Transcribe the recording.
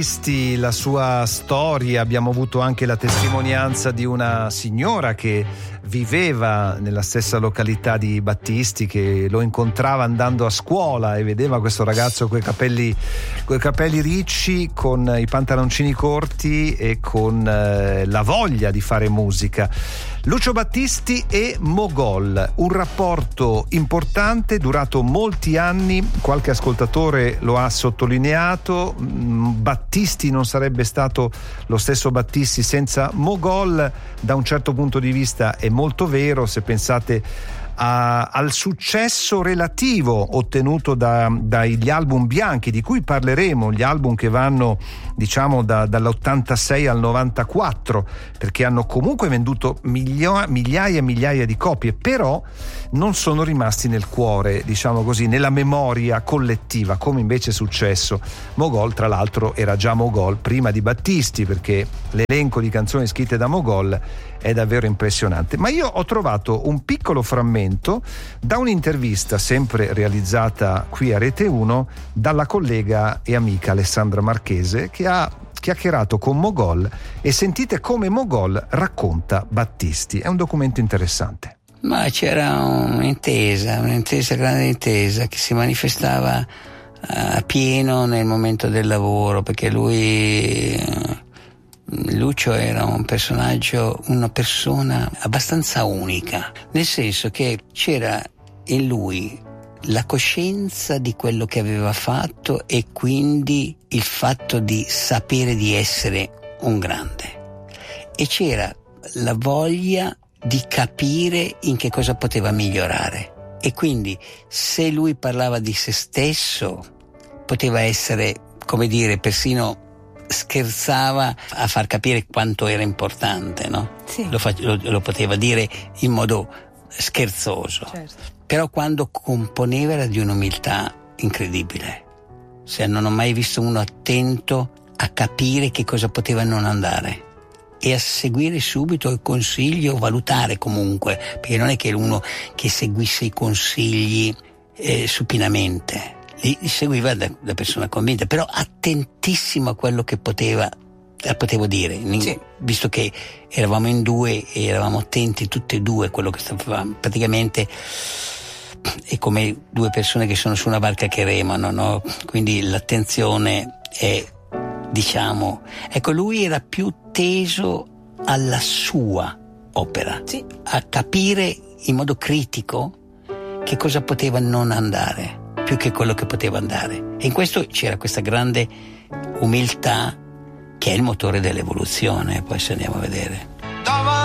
La sua storia, abbiamo avuto anche la testimonianza di una signora che viveva nella stessa località di Battisti, che lo incontrava andando a scuola e vedeva questo ragazzo coi capelli ricci, con i pantaloncini corti e con la voglia di fare musica. Lucio Battisti e Mogol, un rapporto importante durato molti anni, qualche ascoltatore lo ha sottolineato. Battisti non sarebbe stato lo stesso Battisti senza Mogol. Da un certo punto di vista è molto vero, se pensate al successo relativo ottenuto dagli album bianchi, di cui parleremo, gli album che vanno dall'86 al 94, perché hanno comunque venduto migliaia e migliaia di copie, però non sono rimasti nel cuore, nella memoria collettiva, come invece è successo. Mogol, tra l'altro, era già Mogol prima di Battisti, perché l'elenco di canzoni scritte da Mogol è davvero impressionante. Ma io ho trovato un piccolo frammento da un'intervista sempre realizzata qui a Rete 1 dalla collega e amica Alessandra Marchese, che ha chiacchierato con Mogol, e sentite come Mogol racconta Battisti. È un documento interessante. Ma c'era grande intesa che si manifestava a pieno nel momento del lavoro, perché Lucio era una persona abbastanza unica, nel senso che c'era in lui la coscienza di quello che aveva fatto e quindi il fatto di sapere di essere un grande, e c'era la voglia di capire in che cosa poteva migliorare, e quindi se lui parlava di se stesso poteva essere, persino scherzava a far capire quanto era importante, no? Sì. Lo poteva dire in modo scherzoso, certo. Però quando componeva era di un'umiltà incredibile. Non ho mai visto uno attento a capire che cosa poteva non andare e a seguire subito il consiglio, valutare comunque, perché non è che uno che seguisse i consigli supinamente. Li seguiva da persona convinta, però attentissimo a quello che potevo dire, sì. Visto che eravamo in due e eravamo attenti tutti e due a quello che stavamo, praticamente è come due persone che sono su una barca che remano, no? Quindi l'attenzione è, lui era più teso alla sua opera, sì. A capire in modo critico che cosa poteva non andare più che quello che poteva andare, e in questo c'era questa grande umiltà che è il motore dell'evoluzione. Poi se andiamo a vedere